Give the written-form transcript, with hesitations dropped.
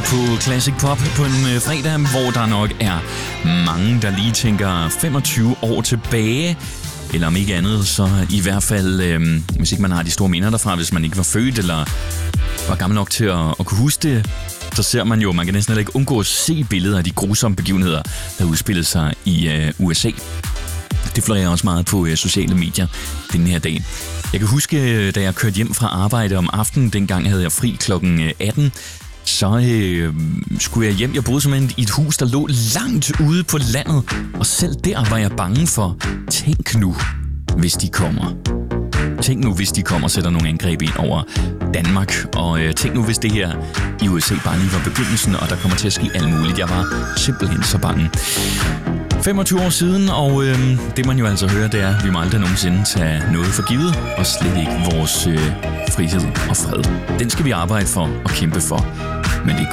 på Classic Pop på en fredag, hvor der nok er mange, der lige tænker 25 år tilbage. Eller om ikke andet, så i hvert fald, hvis ikke man har de store minder derfra, hvis man ikke var født eller var gammel nok til at kunne huske det, så ser man jo, man kan næsten ikke undgå at se billeder af de grusomme begivenheder, der udspillede sig i USA. Det florerer også meget på sociale medier den her dag. Jeg kan huske, da jeg kørte hjem fra arbejde om aftenen, dengang havde jeg fri klokken 18, så skulle jeg hjem. Jeg boede simpelthen i et hus, der lå langt ude på landet, og selv der var jeg bange for, tænk nu, hvis de kommer. Tænk nu, hvis de kommer og sætter nogle angreb ind over Danmark, og tænk nu, hvis det her i USA bare lige var begyndelsen, og der kommer til at ske alt muligt. Jeg var simpelthen så bange. 25 år siden, og det man jo altså hører, det er, at vi må aldrig nogensinde tage noget for givet, og slet ikke vores frihed og fred. Den skal vi arbejde for og kæmpe for, men det